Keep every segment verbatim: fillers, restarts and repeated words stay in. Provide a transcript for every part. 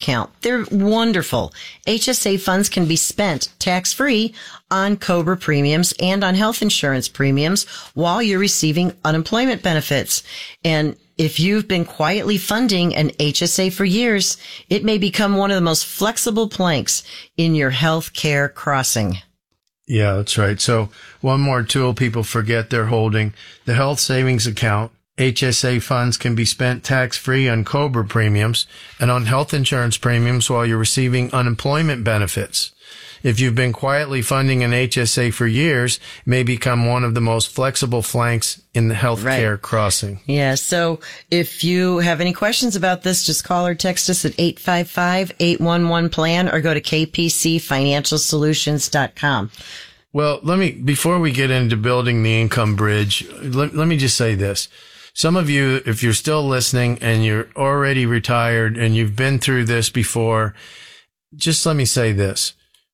account. They're wonderful. H S A funds can be spent tax-free on COBRA premiums and on health insurance premiums while you're receiving unemployment benefits. And if you've been quietly funding an H S A for years, it may become one of the most flexible planks in your health care crossing. Yeah, that's right. So one more tool people forget they're holding, the health savings account. H S A funds can be spent tax-free on COBRA premiums and on health insurance premiums while you're receiving unemployment benefits. If you've been quietly funding an H S A for years, it may become one of the most flexible flanks in the healthcare right. crossing. Yeah, so if you have any questions about this, just call or text us at eight five five, eight one one, PLAN or go to k p c financial solutions dot com. Well, let me, before we get into building the income bridge, let, let me just say this. Some of you, if you're still listening and you're already retired and you've been through this before, just let me say this.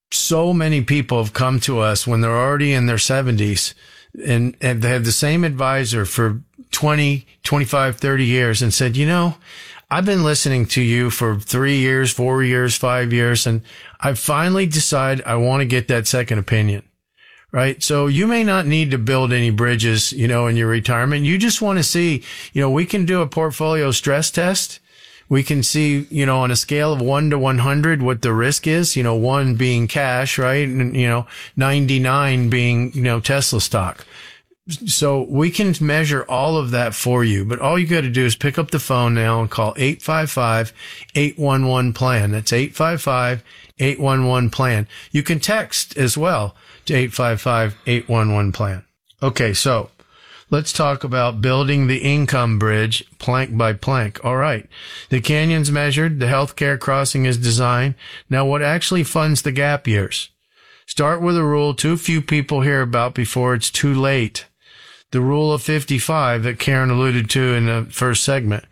So many people have come to us when they're already in their seventies and, and they have the same advisor for twenty, twenty-five, thirty years and said, you know, I've been listening to you for three years, four years, five years, and I finally decided I want to get that second opinion. Right. So you may not need to build any bridges, you know, in your retirement. You just want to see, you know, we can do a portfolio stress test. We can see, you know, on a scale of one to one hundred, what the risk is, you know, one being cash, right? And, you know, ninety-nine being, you know, Tesla stock. So we can measure all of that for you, but all you got to do is pick up the phone now and call eight five five, eight one one, PLAN. That's eight five five, eight one one, PLAN. You can text as well to eight five five, eight one one, PLAN. Okay, so let's talk about building the income bridge plank by plank. All right. The canyon's measured. The healthcare crossing is designed. Now, what actually funds the gap years? Start with a rule too few people hear about before it's too late. The rule of fifty-five that Karen alluded to in the first segment.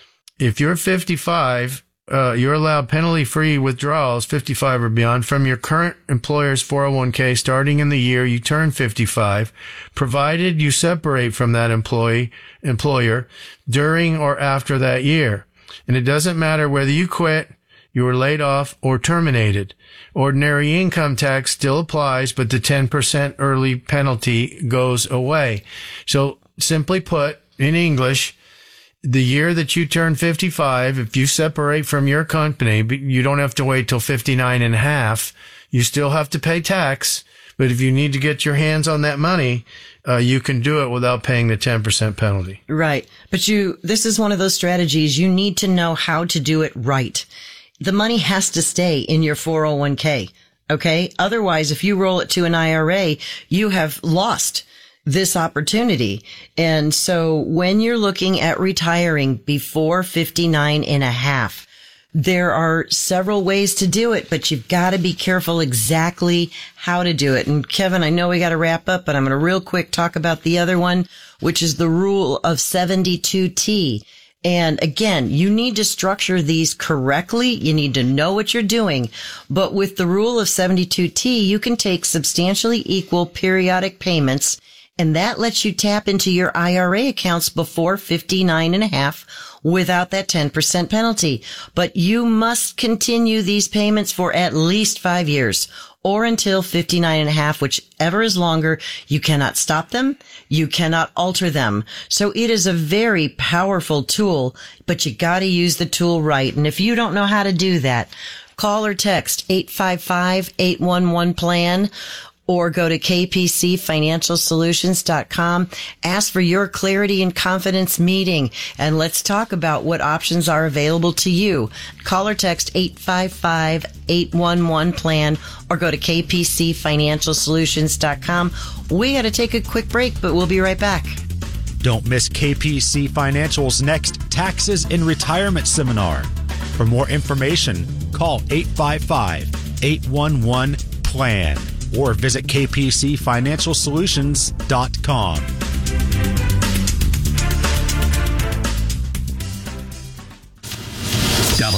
If you're fifty-five, uh, you're allowed penalty-free withdrawals, fifty-five or beyond, from your current employer's four oh one k starting in the year you turn fifty-five, provided you separate from that employee, employer during or after that year. And it doesn't matter whether you quit, you were laid off, or terminated. Ordinary income tax still applies, but the ten percent early penalty goes away. So simply put, in English, the year that you turn fifty-five, if you separate from your company, you don't have to wait till fifty-nine and a half. You still have to pay tax, but if you need to get your hands on that money, uh, you can do it without paying the ten percent penalty. Right. But you, this is one of those strategies. You need to know how to do it right. The money has to stay in your four oh one k. Okay. Otherwise, if you roll it to an I R A, you have lost this opportunity. And so when you're looking at retiring before fifty-nine and a half, there are several ways to do it, but you've got to be careful exactly how to do it. And Kevin, I know we got to wrap up, but I'm going to real quick talk about the other one, which is the rule of seventy-two T. And again, you need to structure these correctly. You need to know what you're doing. But with the rule of seventy-two T, you can take substantially equal periodic payments, and that lets you tap into your I R A accounts before fifty-nine and a half without that ten percent penalty. But you must continue these payments for at least five years or until fifty-nine and a half, whichever is longer. You cannot stop them. You cannot alter them. So it is a very powerful tool, but you got to use the tool right. And if you don't know how to do that, call or text eight five five, eight one one, PLAN or go to k p c financial solutions dot com. Ask for your clarity and confidence meeting, and let's talk about what options are available to you. Call or text eight five five, eight one one, PLAN or go to k p c financial solutions dot com. We got to take a quick break, but we'll be right back. Don't miss K P C Financial's next Taxes in Retirement seminar. For more information, call eight five five, eight one one, PLAN or visit k p c financial solutions dot com. Download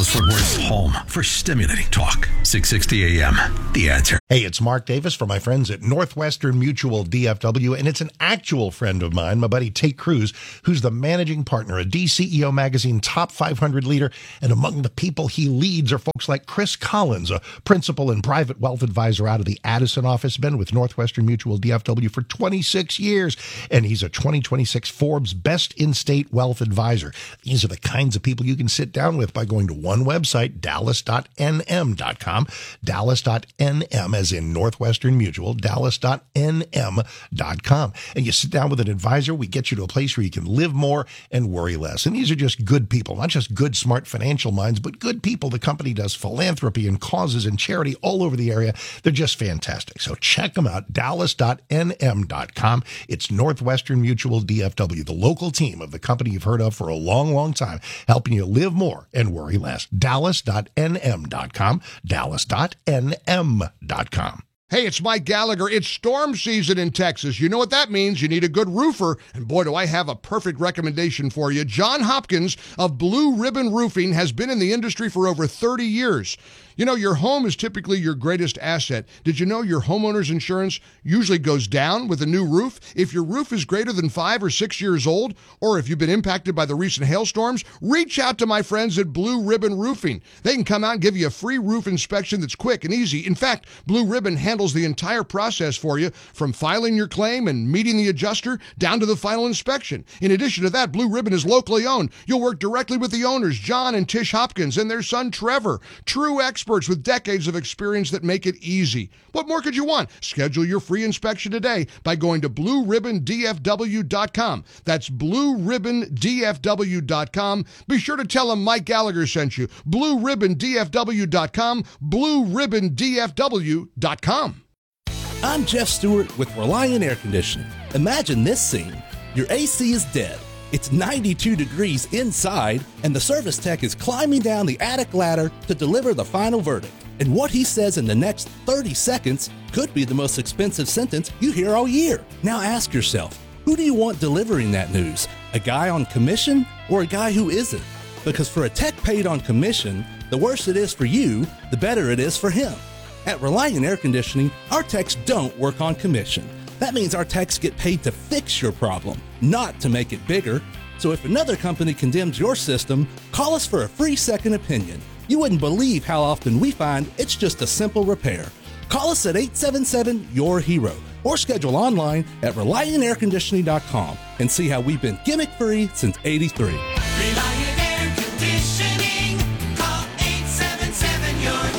Dallas-Fort Worth's home for stimulating talk. six sixty A M, The Answer. Hey, it's Mark Davis from my friends at Northwestern Mutual D F W, and it's an actual friend of mine, my buddy Tate Cruz, who's the managing partner, a D C E O Magazine top five hundred leader, and among the people he leads are folks like Chris Collins, a principal and private wealth advisor out of the Addison office, been with Northwestern Mutual D F W for twenty-six years, and he's a twenty twenty-six Forbes Best In-State Wealth Advisor. These are the kinds of people you can sit down with by going to one website, dallas dot n m dot com, dallas dot n m as in Northwestern Mutual, dallas dot n m dot com. And you sit down with an advisor, we get you to a place where you can live more and worry less. And these are just good people, not just good, smart financial minds, but good people. The company does philanthropy and causes and charity all over the area. They're just fantastic. So check them out, dallas dot n m dot com. It's Northwestern Mutual D F W, the local team of the company you've heard of for a long, long time, helping you live more and worry less. dallas dot n m dot com, dallas dot n m dot com. Hey, it's Mike Gallagher. It's storm season in Texas. You know what that means. You need a good roofer. And boy, do I have a perfect recommendation for you. John Hopkins of Blue Ribbon Roofing has been in the industry for over thirty years. You know, your home is typically your greatest asset. Did you know your homeowner's insurance usually goes down with a new roof? If your roof is greater than five or six years old, or if you've been impacted by the recent hailstorms, reach out to my friends at Blue Ribbon Roofing. They can come out and give you a free roof inspection that's quick and easy. In fact, Blue Ribbon handles the entire process for you, from filing your claim and meeting the adjuster down to the final inspection. In addition to that, Blue Ribbon is locally owned. You'll work directly with the owners, John and Tish Hopkins, and their son, Trevor. True experts. Experts with decades of experience that make it easy. What more could you want? Schedule your free inspection today by going to blue ribbon d f w dot com. That's blue ribbon d f w dot com. Be sure to tell them Mike Gallagher sent you. blue ribbon d f w dot com. blue ribbon d f w dot com. I'm Jeff Stewart with Reliant Air Conditioning. Imagine this scene. Your A C is dead. It's ninety-two degrees inside, and the service tech is climbing down the attic ladder to deliver the final verdict. And what he says in the next thirty seconds could be the most expensive sentence you hear all year. Now ask yourself, who do you want delivering that news? A guy on commission or a guy who isn't? Because for a tech paid on commission, the worse it is for you, the better it is for him. At Reliant Air Conditioning, our techs don't work on commission. That means our techs get paid to fix your problem, not to make it bigger. So if another company condemns your system, call us for a free second opinion. You wouldn't believe how often we find it's just a simple repair. Call us at eight seven seven, Y O U R hero or schedule online at reliant air conditioning dot com and see how we've been gimmick-free since eighty-three. Reliant Air Conditioning. Call eight seven seven, Y O U R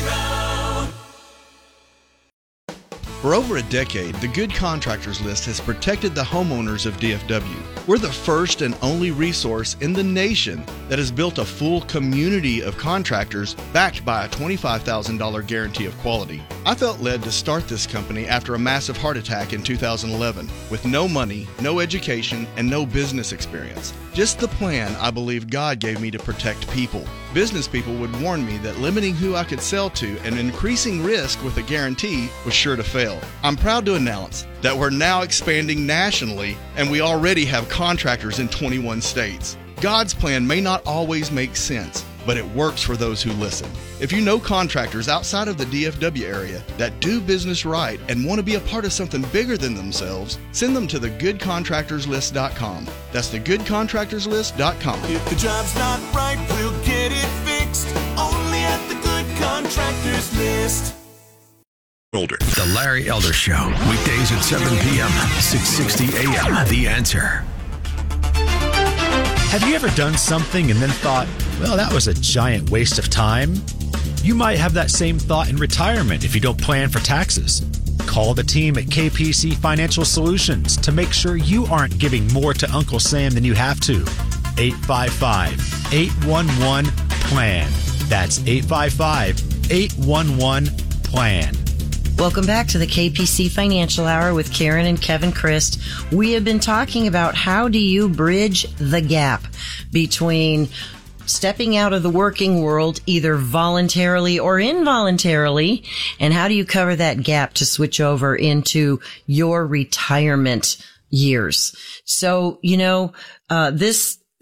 hero. For over a decade, the Good Contractors List has protected the homeowners of D F W. We're the first and only resource in the nation that has built a full community of contractors backed by a twenty-five thousand dollars guarantee of quality. I felt led to start this company after a massive heart attack in two thousand eleven with no money, no education, and no business experience. Just the plan I believe God gave me to protect people. Business people would warn me that limiting who I could sell to and increasing risk with a guarantee was sure to fail. I'm proud to announce that we're now expanding nationally, and we already have contractors in twenty-one states. God's plan may not always make sense, but it works for those who listen. If you know contractors outside of the D F W area that do business right and want to be a part of something bigger than themselves, send them to the good contractors list dot com. That's the good contractors list dot com. If the job's not right, we'll get it fixed. Only at the Good Contractors List. Older. The Larry Elder Show. Weekdays at seven p.m. six sixty a.m. The Answer. Have you ever done something and then thought, well, that was a giant waste of time? You might have that same thought in retirement if you don't plan for taxes. Call the team at K P C Financial Solutions to make sure you aren't giving more to Uncle Sam than you have to. eight five five, eight one one, PLAN. That's eight five five, eight one one, PLAN. Welcome back to the K P C Financial Hour with Karen and Kevin Christ. We have been talking about how do you bridge the gap between stepping out of the working world, either voluntarily or involuntarily, and how do you cover that gap to switch over into your retirement years? So, you know, uh, this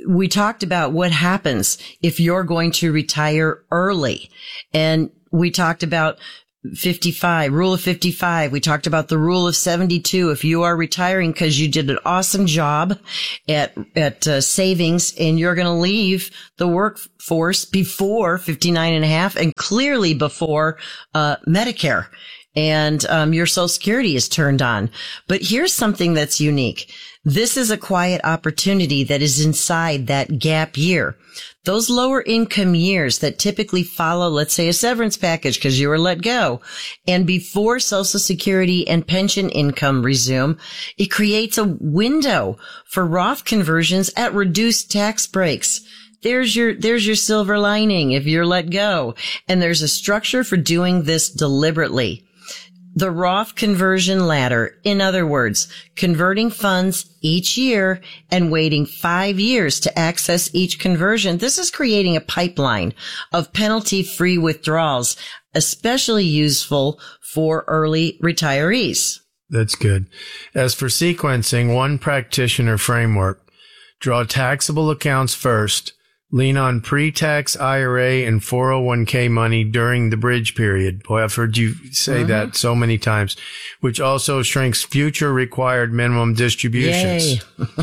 we talked about what happens if you're going to retire early. And we talked about fifty-five, rule of fifty-five. We talked about the rule of seventy-two. If you are retiring because you did an awesome job at, at uh, savings and you're going to leave the workforce before fifty-nine and a half and clearly before, uh, Medicare and, um, your Social Security is turned on. But here's something that's unique. This is a quiet opportunity that is inside that gap year. Those lower income years that typically follow, let's say, a severance package because you were let go, and before Social Security and pension income resume, it creates a window for Roth conversions at reduced tax breaks. There's your, there's your silver lining if you're let go. And there's a structure for doing this deliberately. The Roth conversion ladder, in other words, converting funds each year and waiting five years to access each conversion. This is creating a pipeline of penalty-free withdrawals, especially useful for early retirees. That's good. As for sequencing, one practitioner framework: draw taxable accounts first. Lean on pre-tax I R A and four oh one k money during the bridge period. Boy, I've heard you say mm-hmm. that so many times, which also shrinks future required minimum distributions.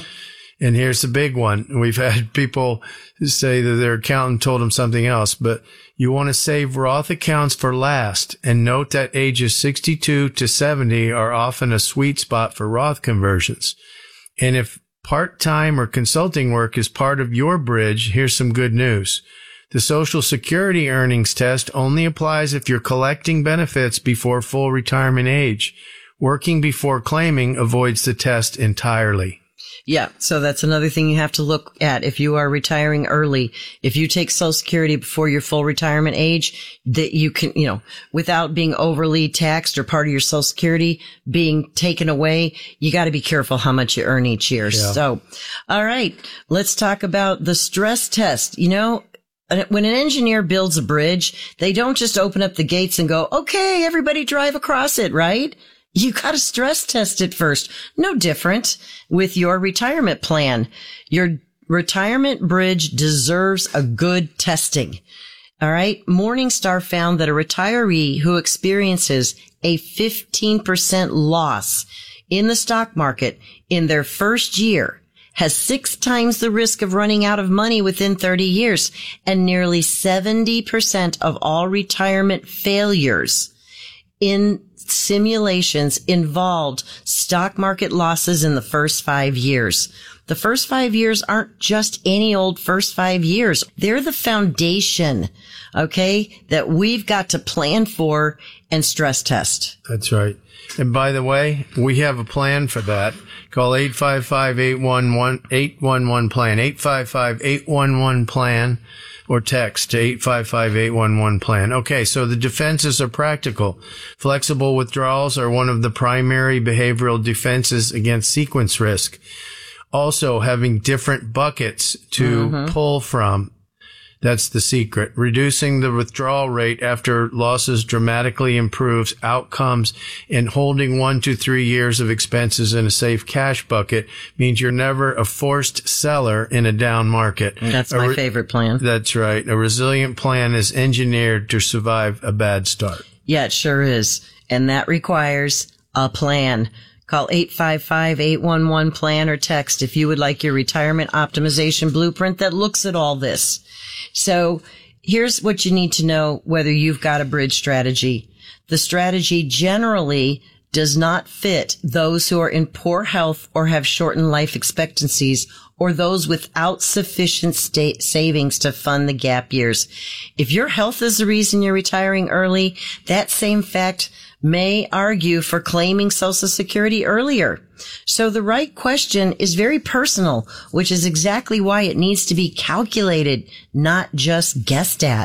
And here's the big one. We've had people say that their accountant told them something else, but you want to save Roth accounts for last. And note that ages sixty-two to seventy are often a sweet spot for Roth conversions. And if part-time or consulting work is part of your bridge, here's some good news. The Social Security earnings test only applies if you're collecting benefits before full retirement age. Working before claiming avoids the test entirely. Yeah, so that's another thing you have to look at if you are retiring early. If you take Social Security before your full retirement age, that you can, you know, without being overly taxed or part of your Social Security being taken away, you got to be careful how much you earn each year. Yeah. So, all right, let's talk about the stress test. You know, when an engineer builds a bridge, they don't just open up the gates and go, okay, everybody drive across it, right? You got to stress test it first. No different with your retirement plan. Your retirement bridge deserves a good testing. All right. Morningstar found that a retiree who experiences a fifteen percent loss in the stock market in their first year has six times the risk of running out of money within thirty years, and nearly seventy percent of all retirement failures in simulations involved stock market losses in the first five years. The first five years aren't just any old first five years. They're the foundation, okay, that we've got to plan for and stress test. That's right. And by the way, we have a plan for that. Call eight five five, eight one one, eight one one plan, eight five five, eight one one plan. Or text to eight five five, eight one one plan. Okay, so the defenses are practical. Flexible withdrawals are one of the primary behavioral defenses against sequence risk. Also, having different buckets to mm-hmm. pull from. That's the secret. Reducing the withdrawal rate after losses dramatically improves outcomes, and holding one to three years of expenses in a safe cash bucket means you're never a forced seller in a down market. That's my re- favorite plan. That's right. A resilient plan is engineered to survive a bad start. Yeah, it sure is. And that requires a plan. Call eight five five, eight one one plan or text if you would like your retirement optimization blueprint that looks at all this. So here's what you need to know whether you've got a bridge strategy. The strategy generally does not fit those who are in poor health or have shortened life expectancies, or those without sufficient state savings to fund the gap years. If your health is the reason you're retiring early, that same fact may argue for claiming Social Security earlier. So the right question is very personal, which is exactly why it needs to be calculated, not just guessed at.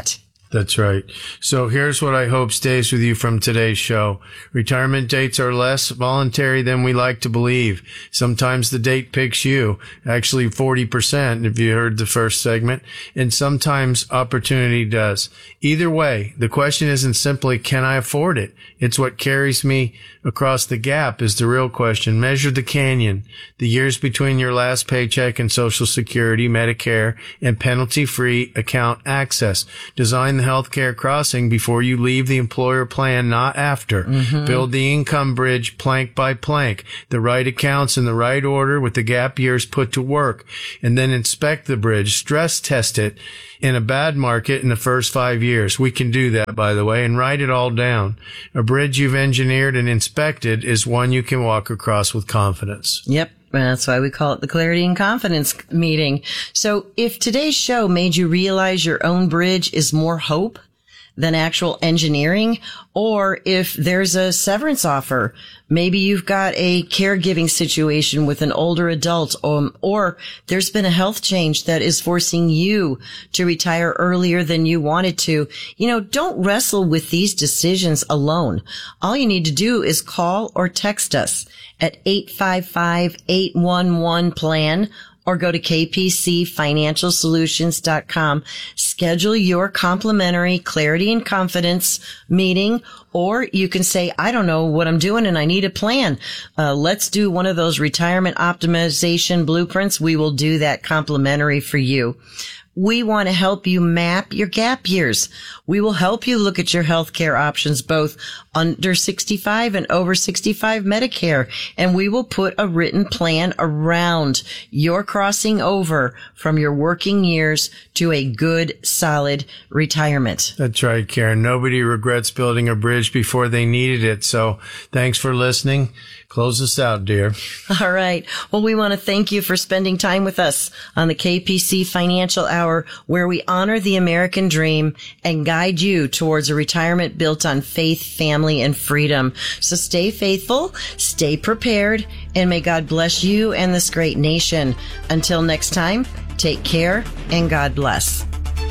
That's right. So here's what I hope stays with you from today's show. Retirement dates are less voluntary than we like to believe. Sometimes the date picks you, actually forty percent if you heard the first segment, and sometimes opportunity does. Either way, the question isn't simply, can I afford it? It's what carries me across the gap is the real question. Measure the canyon, the years between your last paycheck and Social Security, Medicare, and penalty-free account access. Design the healthcare crossing before you leave the employer plan, not after. Mm-hmm. Build the income bridge plank by plank, the right accounts in the right order with the gap years put to work, and then inspect the bridge, stress test it in a bad market in the first five years. We can do that, by the way, and write it all down. A bridge you've engineered and inspected is one you can walk across with confidence. Yep. That's why we call it the Clarity and Confidence meeting. So if today's show made you realize your own bridge is more hope than actual engineering, or if there's a severance offer, maybe you've got a caregiving situation with an older adult, um, or there's been a health change that is forcing you to retire earlier than you wanted to. You know, don't wrestle with these decisions alone. All you need to do is call or text us at eight five five, eight one one, plan or go to k p c financial solutions dot com. Schedule your complimentary Clarity and Confidence meeting, or you can say, I don't know what I'm doing and I need a plan. Uh, let's do one of those retirement optimization blueprints. We will do that complimentary for you. We want to help you map your gap years. We will help you look at your healthcare options, both under sixty-five and over sixty-five Medicare. And we will put a written plan around your crossing over from your working years to a good, solid retirement. That's right, Karen. Nobody regrets building a bridge before they needed it. So thanks for listening. Close us out, dear. All right. Well, we want to thank you for spending time with us on the K P C Financial Hour, where we honor the American dream and guide you towards a retirement built on faith, family, and freedom. So stay faithful, stay prepared, and may God bless you and this great nation. Until next time, take care and God bless.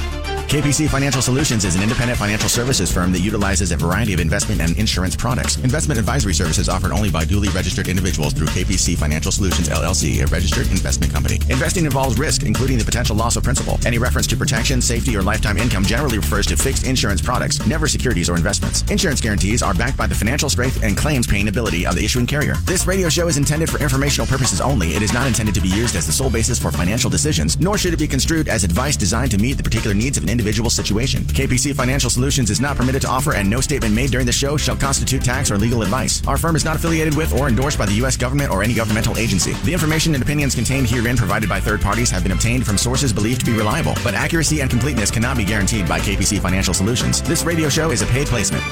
K P C Financial Solutions is an independent financial services firm that utilizes a variety of investment and insurance products. Investment advisory services offered only by duly registered individuals through K P C Financial Solutions, L L C, a registered investment company. Investing involves risk, including the potential loss of principal. Any reference to protection, safety, or lifetime income generally refers to fixed insurance products, never securities or investments. Insurance guarantees are backed by the financial strength and claims paying ability of the issuing carrier. This radio show is intended for informational purposes only. It is not intended to be used as the sole basis for financial decisions, nor should it be construed as advice designed to meet the particular needs of an individual situation. K P C Financial Solutions is not permitted to offer, and no statement made during the show shall constitute tax or legal advice. Our firm is not affiliated with or endorsed by the U S government or any governmental agency. The information and opinions contained herein provided by third parties have been obtained from sources believed to be reliable, but accuracy and completeness cannot be guaranteed by K P C Financial Solutions. This radio show is a paid placement.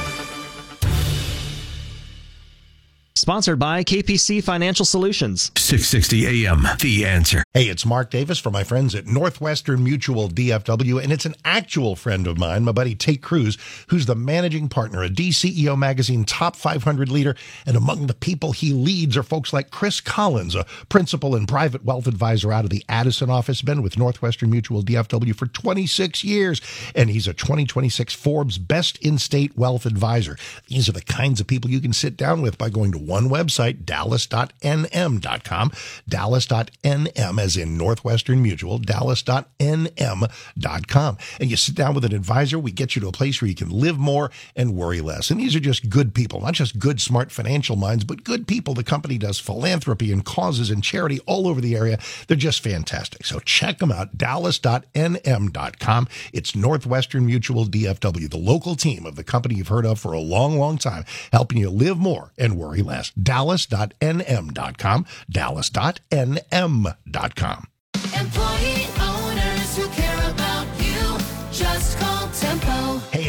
Sponsored by K P C Financial Solutions. six sixty A M, The Answer. Hey, it's Mark Davis from my friends at Northwestern Mutual D F W, and it's an actual friend of mine, my buddy Tate Cruz, who's the managing partner, a D C E O Magazine top five hundred leader, and among the people he leads are folks like Chris Collins, a principal and private wealth advisor out of the Addison office, been with Northwestern Mutual D F W for twenty-six years, and he's a twenty twenty-six Forbes Best In-State Wealth Advisor. These are the kinds of people you can sit down with by going to one website, dallas dot n m dot com, dallas dot n m as in Northwestern Mutual, dallas dot n m dot com. And you sit down with an advisor, we get you to a place where you can live more and worry less. And these are just good people, not just good, smart financial minds, but good people. The company does philanthropy and causes and charity all over the area. They're just fantastic. So check them out, dallas dot n m dot com. It's Northwestern Mutual D F W, the local team of the company you've heard of for a long, long time, helping you live more and worry less. dallas dot n m dot com, dallas dot n m dot com. Employee owners who care about you, just call Tempo. Hey,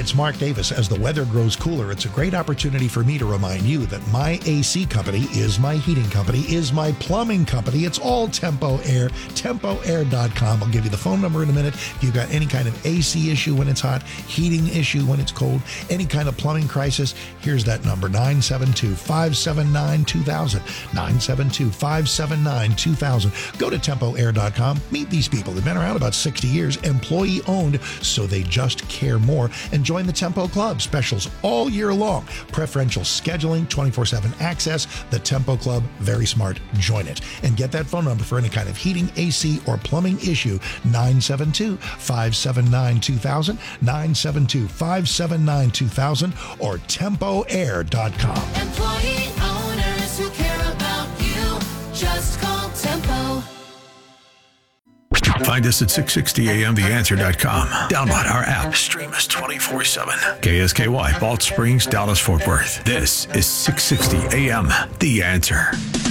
it's Mark Davis. As the weather grows cooler, it's a great opportunity for me to remind you that my A C company is my heating company, is my plumbing company. It's all Tempo Air, tempo air dot com. I'll give you the phone number in a minute. If you've got any kind of A C issue when it's hot, heating issue when it's cold, any kind of plumbing crisis, here's that number, nine seven two, five seven nine, two thousand, nine seven two, five seven nine, two thousand. Go to tempo air dot com. Meet these people. They've been around about sixty years, employee owned, so they just care more. And join the Tempo Club. Specials all year long. Preferential scheduling, twenty-four seven access. The Tempo Club, very smart. Join it. And get that phone number for any kind of heating, A C, or plumbing issue, nine seven two, five seven nine, two thousand, nine seven two, five seven nine, two thousand, or tempo air dot com. Employee owners who care about you, just call Tempo. Find us at six sixty A M the answer dot com. Download our app. Stream us twenty-four seven. K S K Y, Balch Springs, Dallas, Fort Worth. This is six sixty A M The Answer.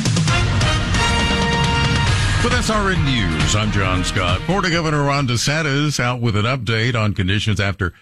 With S R N News, I'm John Scott. Florida Governor Ron DeSantis out with an update on conditions after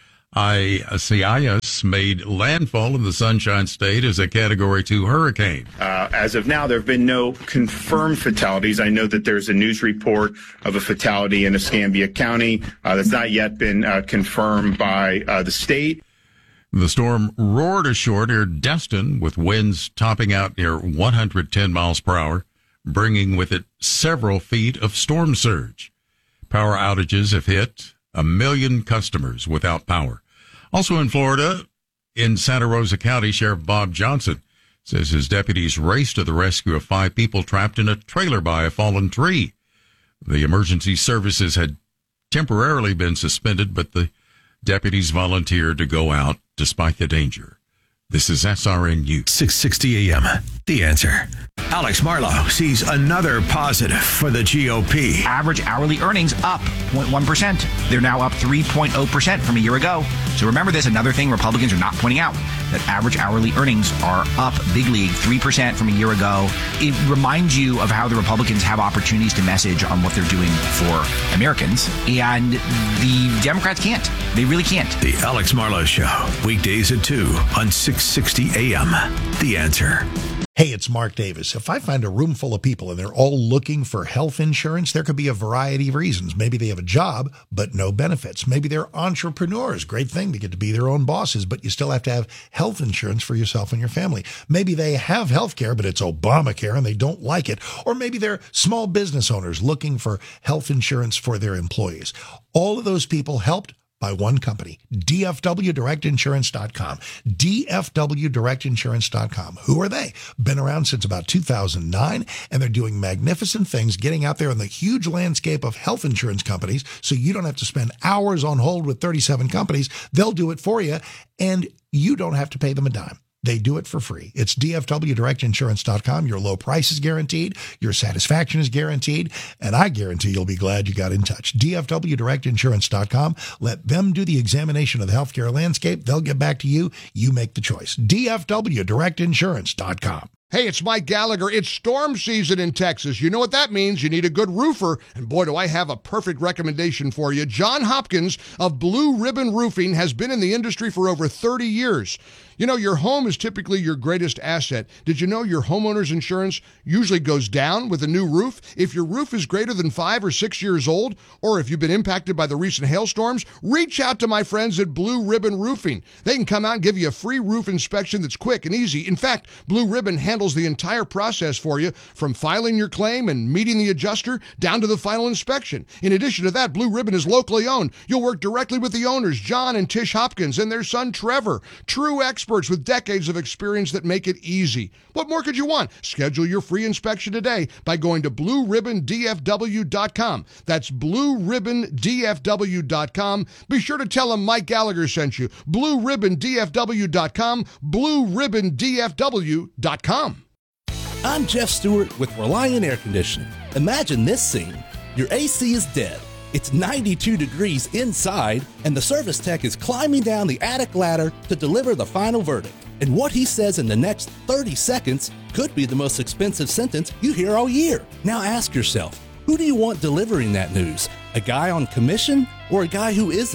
Isaias made landfall in the Sunshine State as a Category two hurricane. Uh, as of now, there have been no confirmed fatalities. I know that there's a news report of a fatality in Escambia County uh, that's not yet been uh, confirmed by uh, the state. The storm roared ashore near Destin with winds topping out near one hundred ten miles per hour, bringing with it several feet of storm surge. Power outages have hit a million customers without power. Also in Florida, in Santa Rosa County, Sheriff Bob Johnson says his deputies raced to the rescue of five people trapped in a trailer by a fallen tree. The emergency services had temporarily been suspended, but the deputies volunteered to go out despite the danger. This is S R N News. six sixty A M The Answer. Alex Marlowe sees another positive for the G O P. Average hourly earnings up zero point one percent. They're now up three point zero percent from a year ago. So remember this, another thing Republicans are not pointing out, that average hourly earnings are up big league, three percent from a year ago. It reminds you of how the Republicans have opportunities to message on what they're doing for Americans, and the Democrats can't. They really can't. The Alex Marlowe Show, weekdays at two on six sixty A M The Answer. Hey, it's Mark Davis. If I find a room full of people and they're all looking for health insurance, there could be a variety of reasons. Maybe they have a job, but no benefits. Maybe they're entrepreneurs. Great thing to get to be their own bosses, but you still have to have health insurance for yourself and your family. Maybe they have health care, but it's Obamacare and they don't like it. Or maybe they're small business owners looking for health insurance for their employees. All of those people helped by one company, D F W Direct Insurance dot com. D F W Direct Insurance dot com. Who are they? Been around since about two thousand nine, and they're doing magnificent things, getting out there in the huge landscape of health insurance companies, so you don't have to spend hours on hold with thirty-seven companies. They'll do it for you, and you don't have to pay them a dime. They do it for free. It's D F W Direct Insurance dot com. Your low price is guaranteed. Your satisfaction is guaranteed. And I guarantee you'll be glad you got in touch. D F W Direct Insurance dot com. Let them do the examination of the healthcare landscape. They'll get back to you. You make the choice. D F W Direct Insurance dot com. Hey, it's Mike Gallagher. It's storm season in Texas. You know what that means. You need a good roofer. And boy, do I have a perfect recommendation for you. John Hopkins of Blue Ribbon Roofing has been in the industry for over thirty years. You know, your home is typically your greatest asset. Did you know your homeowner's insurance usually goes down with a new roof? If your roof is greater than five or six years old, or if you've been impacted by the recent hailstorms, reach out to my friends at Blue Ribbon Roofing. They can come out and give you a free roof inspection that's quick and easy. In fact, Blue Ribbon handles the entire process for you, from filing your claim and meeting the adjuster down to the final inspection. In addition to that, Blue Ribbon is locally owned. You'll work directly with the owners, John and Tish Hopkins, and their son, Trevor. True experts with decades of experience that make it easy. What more could you want? Schedule your free inspection today by going to blue ribbon D F W dot com. That's blue ribbon D F W dot com. Be sure to tell them Mike Gallagher sent you. blue ribbon D F W dot com. blue ribbon D F W dot com. I'm Jeff Stewart with Reliant Air Conditioning. Imagine this scene. Your A C is dead. It's ninety-two degrees inside, and the service tech is climbing down the attic ladder to deliver the final verdict. And what he says in the next thirty seconds could be the most expensive sentence you hear all year. Now ask yourself, who do you want delivering that news? A guy on commission or a guy who isn't?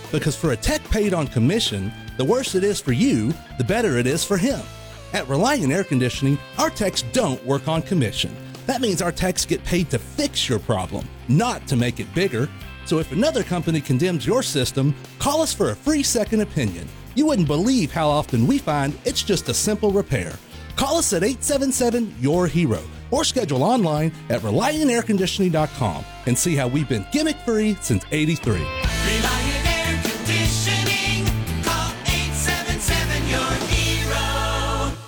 Because for a tech paid on commission, the worse it is for you, the better it is for him. At Reliant Air Conditioning, our techs don't work on commission. That means our techs get paid to fix your problem, not to make it bigger. So if another company condemns your system, call us for a free second opinion. You wouldn't believe how often we find it's just a simple repair. Call us at eight seven seven, Y O U R hero or schedule online at reliant air conditioning dot com and see how we've been gimmick-free since eighty-three. Reliant Air Conditioning. Call eight seven seven, Y O U R hero.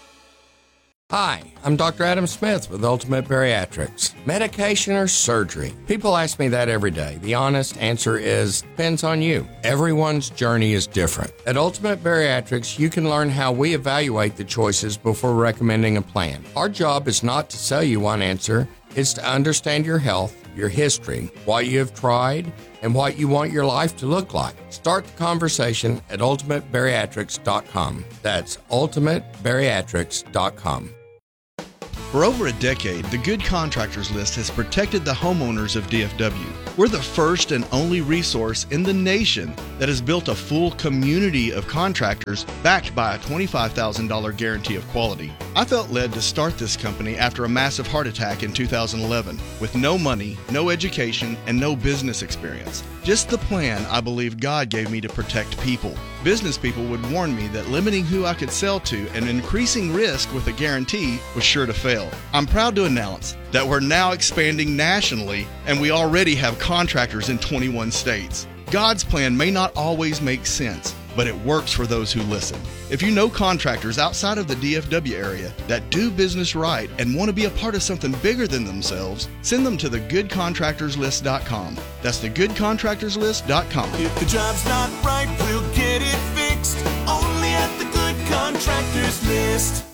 Hi, I'm Doctor Adam Smith with Ultimate Bariatrics. Medication or surgery? People ask me that every day. The honest answer is, depends on you. Everyone's journey is different. At Ultimate Bariatrics, you can learn how we evaluate the choices before recommending a plan. Our job is not to sell you one answer, it's to understand your health, your history, what you have tried, and what you want your life to look like. Start the conversation at ultimate bariatrics dot com. That's ultimate bariatrics dot com. For over a decade, the Good Contractors List has protected the homeowners of D F W. We're the first and only resource in the nation that has built a full community of contractors backed by a twenty-five thousand dollars guarantee of quality. I felt led to start this company after a massive heart attack in two thousand eleven with no money, no education, and no business experience. Just the plan I believe God gave me to protect people. Business people would warn me that limiting who I could sell to and increasing risk with a guarantee was sure to fail. I'm proud to announce that we're now expanding nationally and we already have contractors in twenty-one states. God's plan may not always make sense, but it works for those who listen. If you know contractors outside of the D F W area that do business right and want to be a part of something bigger than themselves, send them to the good contractors list dot com. That's the good contractors list dot com. If the job's not right, we'll get it fixed. Only at the Good Contractors List.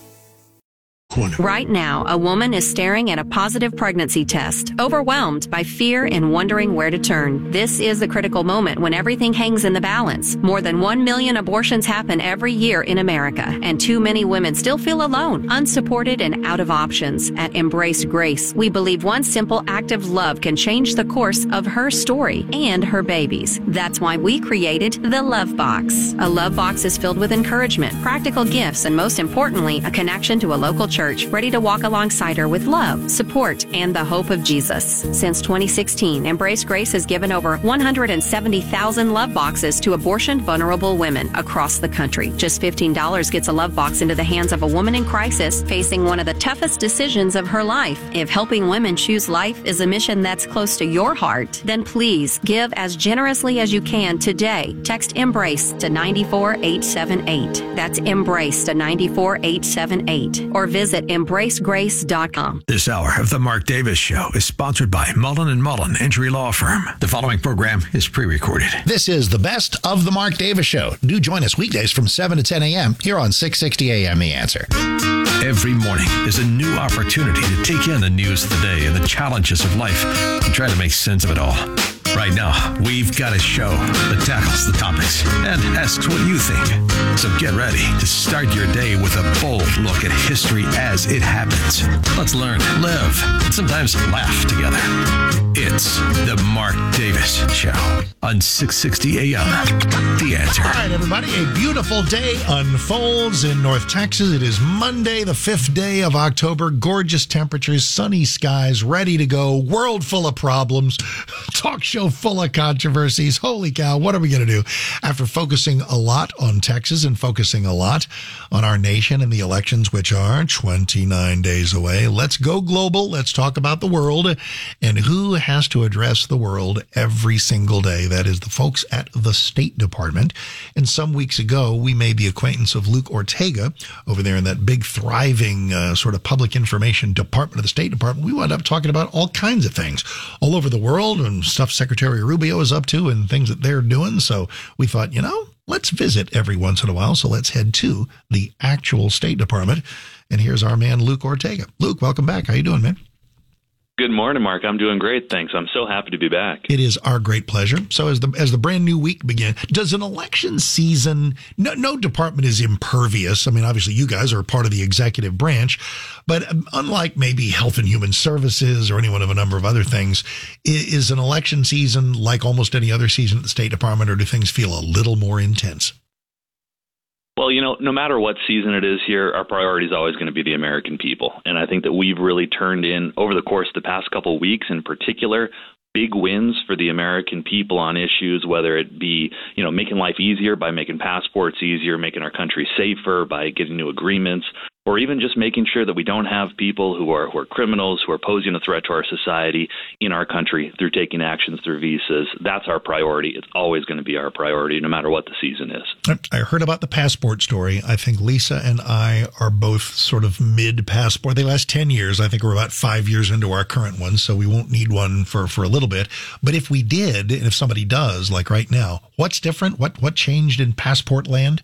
Right now, a woman is staring at a positive pregnancy test, overwhelmed by fear and wondering where to turn. This is the critical moment when everything hangs in the balance. More than one million abortions happen every year in America, and too many women still feel alone, unsupported, and out of options. At Embrace Grace, we believe one simple act of love can change the course of her story and her baby's. That's why we created the Love Box. A Love Box is filled with encouragement, practical gifts, and most importantly, a connection to a local church ready to walk alongside her with love, support, and the hope of Jesus. Since twenty sixteen, Embrace Grace has given over one hundred seventy thousand love boxes to abortion-vulnerable women across the country. Just fifteen dollars gets a love box into the hands of a woman in crisis facing one of the toughest decisions of her life. If helping women choose life is a mission that's close to your heart, then please give as generously as you can today. Text EMBRACE to nine four eight seven eight. That's EMBRACE to nine four eight seven eight. Or visit embrace grace dot com. This hour of The Mark Davis Show is sponsored by Mullen and Mullen Injury Law Firm. The following program is pre-recorded. This is the best of The Mark Davis Show. Do join us weekdays from seven to ten a.m. here on six sixty A M The Answer. Every morning is a new opportunity to take in the news of the day and the challenges of life and try to make sense of it all. Right now, we've got a show that tackles the topics and asks what you think. So get ready to start your day with a bold look at history as it happens. Let's learn, live, and sometimes laugh together. It's the Mark Davis Show on six sixty A M The Answer. All right, everybody, a beautiful day unfolds in North Texas. It is Monday, the fifth day of October. Gorgeous temperatures, sunny skies, ready to go. World full of problems. Talk show full of controversies. Holy cow, what are we going to do? After focusing a lot on Texas and focusing a lot on our nation and the elections, which are twenty-nine days away, let's go global. Let's talk about the world and who has to address the world every single day. That is the folks at the State Department. And some weeks ago, we made the acquaintance of Luke Ortega over there in that big, thriving uh, sort of public information department of the State Department. We wound up talking about all kinds of things all over the world and stuff Secretary Rubio is up to and things that they're doing. So we thought, you know, let's visit every once in a while. So let's head to the actual State Department. And here's our man, Luke Ortega. Luke, welcome back. How you doing, man? Good morning, Mark. I'm doing great, thanks. I'm so happy to be back. It is our great pleasure. So as the as the brand new week begins, does an election season, no, no department is impervious. I mean, obviously you guys are part of the executive branch, but unlike maybe Health and Human Services or any one of a number of other things, is an election season like almost any other season at the State Department, or do things feel a little more intense? Well, you know, no matter what season it is here, our priority is always going to be the American people. And I think that we've really turned in, over the course of the past couple of weeks in particular, big wins for the American people on issues, whether it be, you know, making life easier by making passports easier, making our country safer by getting new agreements, or even just making sure that we don't have people who are who are criminals, who are posing a threat to our society in our country through taking actions through visas. That's our priority. It's always going to be our priority, no matter what the season is. I heard about the passport story. I think Lisa and I are both sort of mid-passport. They last ten years. I think we're about five years into our current one, so we won't need one for, for a little bit. But if we did, and if somebody does, like right now, what's different? What what changed in passport land?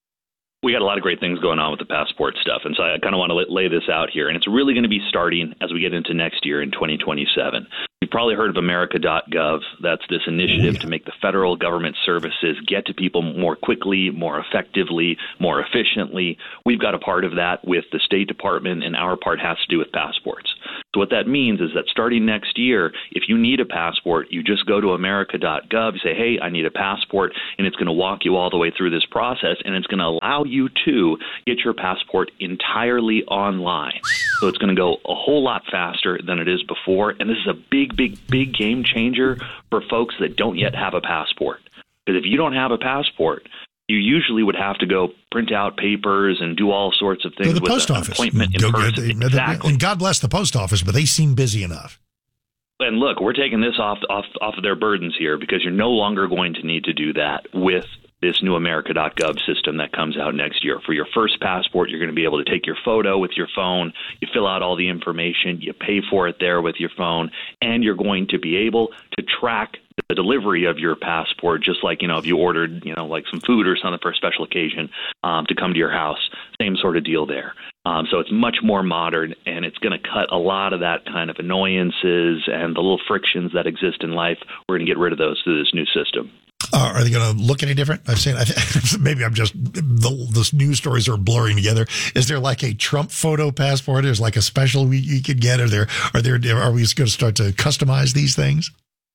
We got a lot of great things going on with the passport stuff, and so I kind of want to lay this out here. And it's really going to be starting as we get into next year in twenty twenty-seven. You've probably heard of America dot gov. That's this initiative to make the federal government services get to people more quickly, more effectively, more efficiently. We've got a part of that with the State Department, and our part has to do with passports. So what that means is that starting next year, if you need a passport, you just go to America dot gov, say, hey, I need a passport, and it's going to walk you all the way through this process, and it's going to allow you to get your passport entirely online. So it's going to go a whole lot faster than it is before, and this is a big, big, big game changer for folks that don't yet have a passport. Because if you don't have a passport, you usually would have to go print out papers and do all sorts of things Go to the with post an office. appointment in Go- person. go- Exactly. And God bless the post office, but they seem busy enough. And look, we're taking this off, off off of their burdens here, because you're no longer going to need to do that with this new America dot gov system that comes out next year. For your first passport, you're going to be able to take your photo with your phone, you fill out all the information, you pay for it there with your phone, and you're going to be able to track the delivery of your passport, just like, you know, if you ordered, you know, like some food or something for a special occasion um, to come to your house. Same sort of deal there. Um, so it's much more modern, and it's going to cut a lot of that kind of annoyances and the little frictions that exist in life. We're going to get rid of those through this new system. Uh, are they going to look any different? I've seen, I th- maybe I'm just, the, the news stories are blurring together. Is there like a Trump photo passport? Is like a special we, you could get? Are there, are there, are we going to start to customize these things?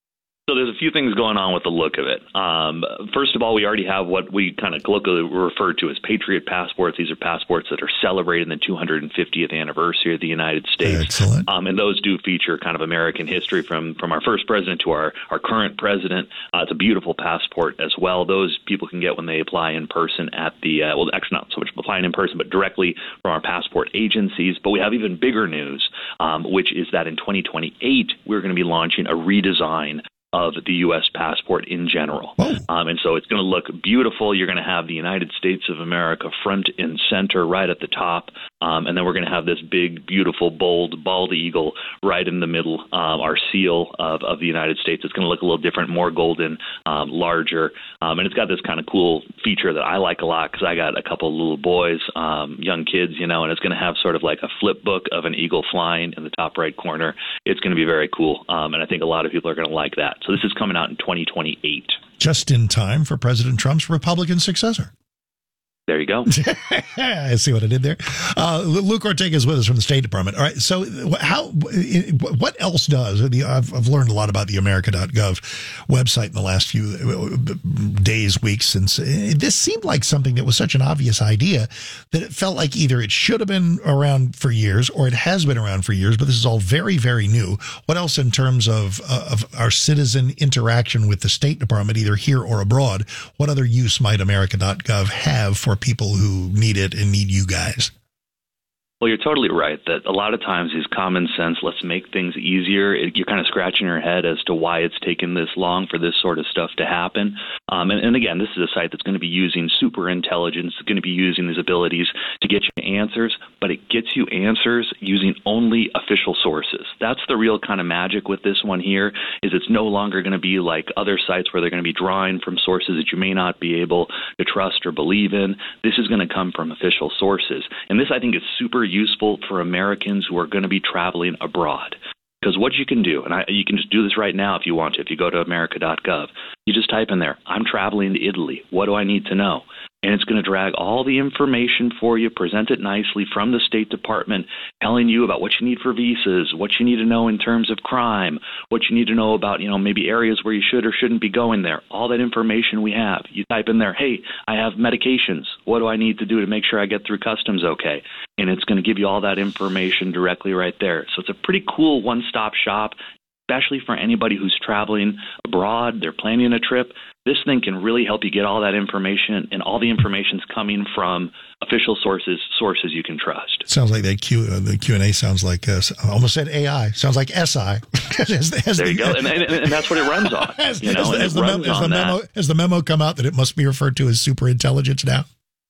So there's a few things going on with the look of it. Um, first of all, we already have what we kind of colloquially refer to as Patriot passports. These are passports that are celebrating the two hundred fiftieth anniversary of the United States. Excellent. Um, and those do feature kind of American history from, from our first president to our, our current president. Uh, it's a beautiful passport as well. Those people can get when they apply in person at the, uh, well, actually not so much applying in person, but directly from our passport agencies. But we have even bigger news, um, which is that in twenty twenty-eight, we're going to be launching a redesign of the U S passport in general. Um, and so it's going to look beautiful. You're going to have the United States of America front and center right at the top. Um, and then we're going to have this big, beautiful, bold, bald eagle right in the middle, um, our seal of, of the United States. It's going to look a little different, more golden, um, larger. Um, and it's got this kind of cool feature that I like a lot because I got a couple of little boys, um, young kids, you know, and it's going to have sort of like a flip book of an eagle flying in the top right corner. It's going to be very cool. Um, and I think a lot of people are going to like that. So this is coming out in twenty twenty-eight. Just in time for President Trump's Republican successor. There you go. I see what I did there. Uh, Luke Ortega is with us from the State Department. All right. So how, what else does, I've, I've learned a lot about the America dot gov website in the last few days, weeks, since this seemed like something that was such an obvious idea that it felt like either it should have been around for years or it has been around for years, but this is all very, very new. What else in terms of, uh, of our citizen interaction with the State Department, either here or abroad, what other use might America dot gov have for people who need it and need you guys? Well, you're totally right that a lot of times is common sense. Let's make things easier. It, you're kind of scratching your head as to why it's taken this long for this sort of stuff to happen. Um, and, and again, this is a site that's going to be using super intelligence. It's going to be using these abilities to get you answers, but it gets you answers using only official sources. That's the real kind of magic with this one here, is it's no longer going to be like other sites where they're going to be drawing from sources that you may not be able to trust or believe in. This is going to come from official sources. And this, I think, is super useful for Americans who are going to be traveling abroad. Because what you can do, and I, you can just do this right now if you want to, if you go to america dot gov, you just type in there, I'm traveling to Italy. What do I need to know? And it's going to drag all the information for you, present it nicely from the State Department, telling you about what you need for visas, what you need to know in terms of crime, what you need to know about, you know, maybe areas where you should or shouldn't be going there. All that information we have. You type in there, hey, I have medications. What do I need to do to make sure I get through customs okay? And it's going to give you all that information directly right there. So it's a pretty cool one-stop shop, especially for anybody who's traveling abroad, they're planning a trip. This thing can really help you get all that information, and all the information's coming from official sources, sources you can trust. Sounds like that Q, uh, the Q and A sounds like, uh, I almost said A I. Sounds like S I. as, as there the, you go, and, and, and that's what it runs on. As, you know, as, as, the, memo, as, the memo, as the memo come out that it must be referred to as super intelligence now?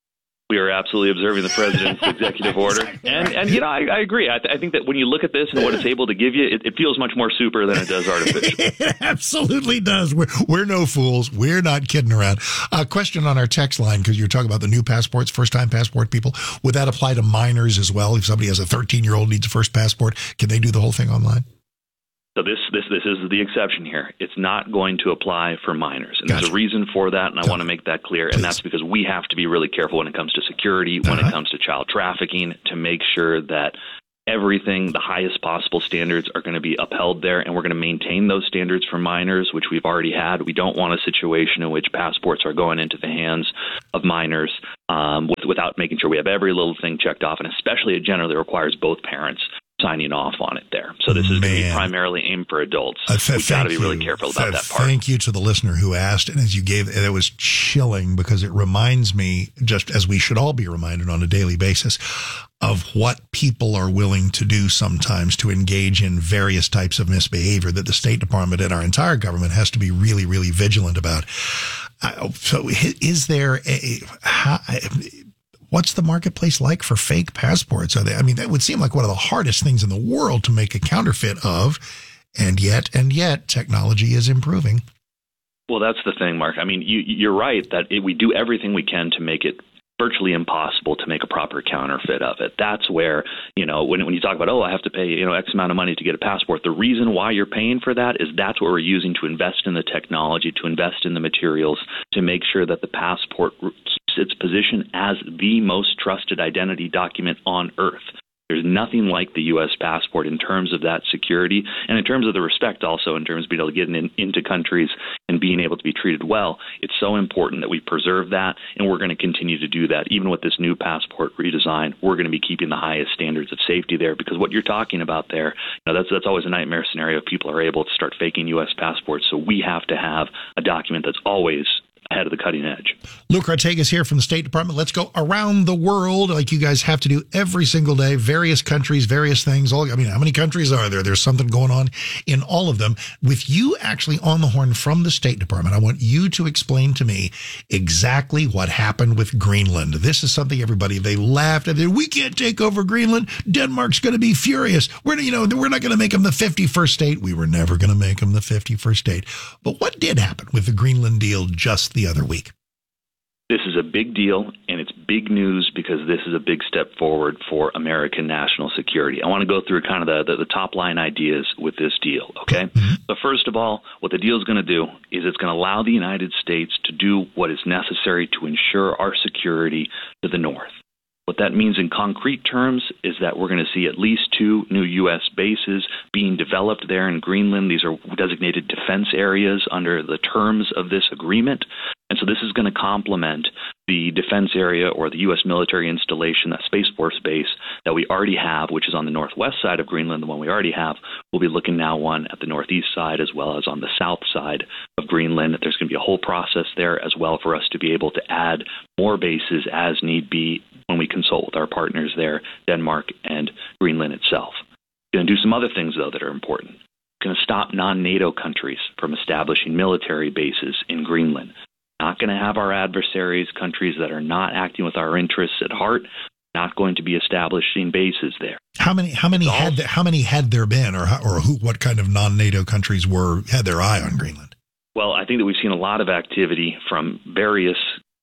We are absolutely observing the president's executive order. And, and you know, I, I agree. I, th- I think that when you look at this and what it's able to give you, it, it feels much more super than it does artificial. It absolutely does. We're, we're no fools. We're not kidding around. A question on our text line, because you're talking about the new passports, first-time passport people. Would that apply to minors as well? If somebody has a thirteen-year-old needs a first passport, can they do the whole thing online? So this, this this is the exception here. It's not going to apply for minors. And Gotcha. There's a reason for that, and I want to make that clear. Please. And that's because we have to be really careful when it comes to security, when Uh-huh. it comes to child trafficking, to make sure that everything, the highest possible standards are going to be upheld there, and we're going to maintain those standards for minors, which we've already had. We don't want a situation in which passports are going into the hands of minors um, with, without making sure we have every little thing checked off, and especially it generally requires both parents signing off on it there. So this is going to be primarily aimed for adults. Uh, th- We've got to be thank really you. careful about Th- that part. Thank you to the listener who asked. And as you gave, it was chilling because it reminds me, just as we should all be reminded on a daily basis, of what people are willing to do sometimes to engage in various types of misbehavior that the State Department and our entire government has to be really, really vigilant about. Uh, so is there a... How, What's the marketplace like for fake passports? Are they, I mean, that would seem like one of the hardest things in the world to make a counterfeit of, and yet, and yet, technology is improving. Well, that's the thing, Mark. I mean, you, you're right that it, we do everything we can to make it virtually impossible to make a proper counterfeit of it. That's where, you know, when when you talk about, oh, I have to pay, you know, X amount of money to get a passport, the reason why you're paying for that is that's what we're using to invest in the technology, to invest in the materials, to make sure that the passport keeps its position as the most trusted identity document on Earth. There's nothing like the U S passport in terms of that security and in terms of the respect also in terms of being able to get in, into countries and being able to be treated well. It's so important that we preserve that, and we're going to continue to do that. Even with this new passport redesign, we're going to be keeping the highest standards of safety there, because what you're talking about there, you know, that's, that's always a nightmare scenario if people are able to start faking U S passports. So we have to have a document that's always ahead of the cutting edge. Luke Ortega's here from the State Department. Let's go around the world like you guys have to do every single day. Various countries, various things. All I mean, how many countries are there? There's something going on in all of them. With you actually on the horn from the State Department, I want you to explain to me exactly what happened with Greenland. This is something everybody, they laughed at. We can't take over Greenland. Denmark's going to be furious. We're, you know, we're not going to make them the fifty-first state. We were never going to make them the fifty-first state. But what did happen with the Greenland deal just the other week? This is a big deal, and it's big news because this is a big step forward for American national security. I want to go through kind of the, the, the top line ideas with this deal, okay? Mm-hmm. So first of all, what the deal is going to do is it's going to allow the United States to do what is necessary to ensure our security to the north. What that means in concrete terms is that we're going to see at least two new U S bases being developed there in Greenland. These are designated defense areas under the terms of this agreement. And so this is going to complement the defense area or the U S military installation, that Space Force base that we already have, which is on the northwest side of Greenland, the one we already have. We'll be looking now one at the northeast side as well as on the south side of Greenland. There's going to be a whole process there as well for us to be able to add more bases as need be when we consult with our partners there, Denmark and Greenland itself. We're going to do some other things, though, that are important. We're going to stop non-NATO countries from establishing military bases in Greenland. Not going to have our adversaries, countries that are not acting with our interests at heart, not going to be establishing bases there. How many? How many It's had? also, There, how many had there been, or or who? What kind of non-NATO countries were had their eye on Greenland? Well, I think that we've seen a lot of activity from various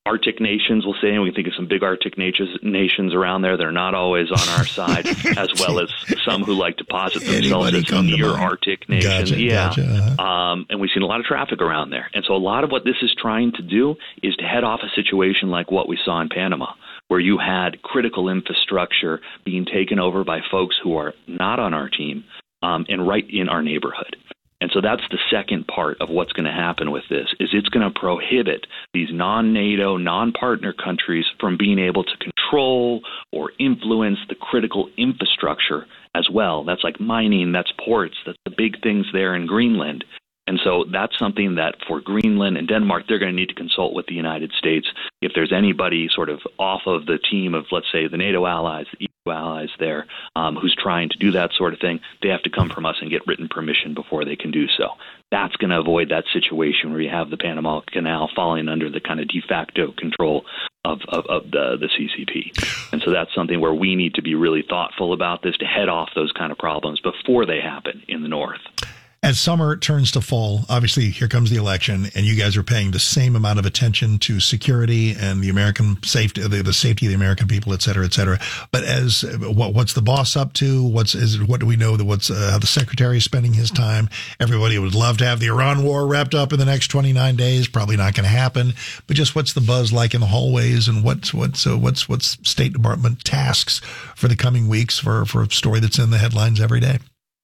Arctic nations will say, and we think of some big Arctic nations, nations around there that are not always on our side, as well as some who like to posit themselves as near Arctic nations. Gotcha, yeah. gotcha, uh-huh. Um, and we've seen a lot of traffic around there. And so a lot of what this is trying to do is to head off a situation like what we saw in Panama, where you had critical infrastructure being taken over by folks who are not on our team um, and right in our neighborhood. And so that's the second part of what's going to happen with this, is it's going to prohibit these non-NATO, non-partner countries from being able to control or influence the critical infrastructure as well. That's like mining, that's ports, that's the big things there in Greenland. And so that's something that for Greenland and Denmark, they're going to need to consult with the United States. If there's anybody sort of off of the team of, let's say, the NATO allies, the E U allies there, um, who's trying to do that sort of thing, they have to come from us and get written permission before they can do so. That's going to avoid that situation where you have the Panama Canal falling under the kind of de facto control of, of, of the, the C C P. And so that's something where we need to be really thoughtful about this to head off those kind of problems before they happen in the north. As summer turns to fall, obviously here comes the election, and you guys are paying the same amount of attention to security and the American safety, the, the safety of the American people, et cetera, et cetera. But as what, what's the boss up to? What's is what do we know that what's uh, how the secretary is spending his time? Everybody would love to have the Iran war wrapped up in the next twenty-nine days. Probably not going to happen. But just what's the buzz like in the hallways, and what's what's uh, what's what's State Department tasks for the coming weeks for for a story that's in the headlines every day?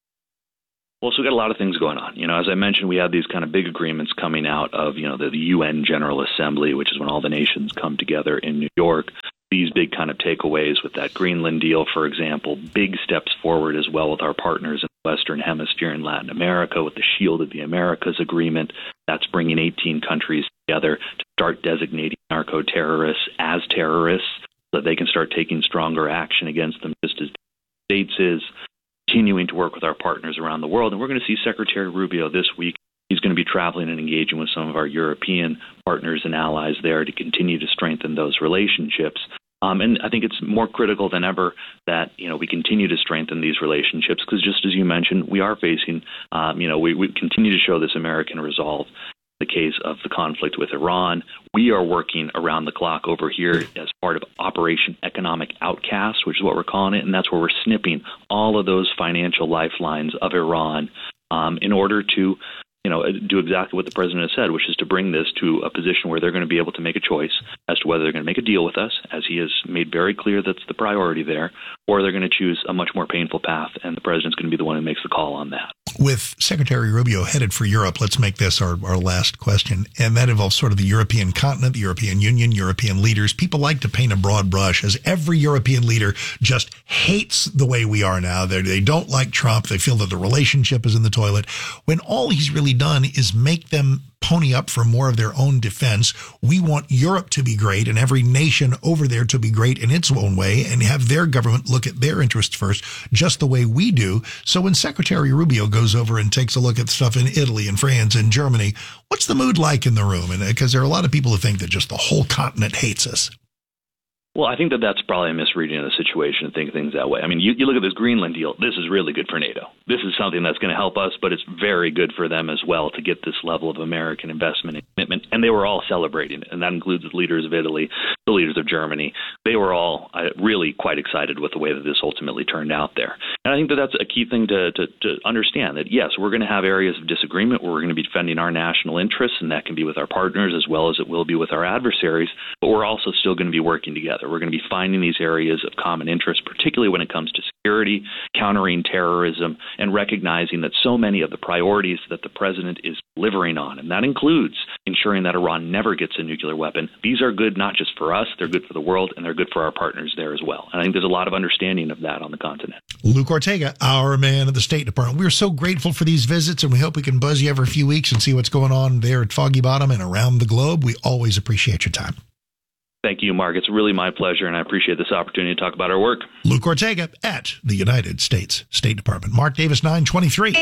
Well, so we've got a lot of things going on. You know, as I mentioned, we have these kind of big agreements coming out of, you know, the, the U N General Assembly, which is when all the nations come together in New York. These big kind of takeaways with that Greenland deal, for example, big steps forward as well with our partners in the Western Hemisphere and Latin America with the Shield of the Americas agreement. That's bringing eighteen countries together to start designating narco-terrorists as terrorists so that they can start taking stronger action against them, just as the States is. Continuing to work with our partners around the world. And we're going to see Secretary Rubio this week. He's going to be traveling and engaging with some of our European partners and allies there to continue to strengthen those relationships. Um, and I think it's more critical than ever that, you know, we continue to strengthen these relationships because just as you mentioned, we are facing, um, you know, we, we continue to show this American resolve. The case of the conflict with Iran, we are working around the clock over here as part of Operation Economic Outcast, which is what we're calling it, and that's where we're snipping all of those financial lifelines of Iran um, in order to, you know, do exactly what the president has said, which is to bring this to a position where they're going to be able to make a choice as to whether they're going to make a deal with us, as he has made very clear that's the priority there, or they're going to choose a much more painful path, and the president's going to be the one who makes the call on that. With Secretary Rubio headed for Europe, let's make this our, our last question. And that involves sort of the European continent, the European Union, European leaders. People like to paint a broad brush as every European leader just hates the way we are now. They're, they don't like Trump. They feel that the relationship is in the toilet. When all he's really done is make them pony up for more of their own defense. We want Europe to be great and every nation over there to be great in its own way and have their government look at their interests first, just the way we do. So when Secretary Rubio goes over and takes a look at stuff in Italy and France and Germany, what's the mood like in the room? And because there are a lot of people who think that just the whole continent hates us. Well, I think that that's probably a misreading of the situation to think things that way. I mean, you, you look at this Greenland deal. This is really good for NATO. This is something that's going to help us, but it's very good for them as well to get this level of American investment and commitment. And they were all celebrating it, and that includes the leaders of Italy, the leaders of Germany. They were all uh, really quite excited with the way that this ultimately turned out there. And I think that that's a key thing to, to, to understand, that, yes, we're going to have areas of disagreement where we're going to be defending our national interests, and that can be with our partners as well as it will be with our adversaries, but we're also still going to be working together. We're going to be finding these areas of common interest, particularly when it comes to security, countering terrorism, and recognizing that so many of the priorities that the president is delivering on, and that includes ensuring that Iran never gets a nuclear weapon, these are good not just for us, they're good for the world, and they're good for our partners there as well. And I think there's a lot of understanding of that on the continent. Luke Ortega, our man at the State Department. We're so grateful for these visits, and we hope we can buzz you every few weeks and see what's going on there at Foggy Bottom and around the globe. We always appreciate your time. Thank you, Mark. It's really my pleasure, and I appreciate this opportunity to talk about our work. Luke Ortega at the United States State Department. Mark Davis, nine twenty-three.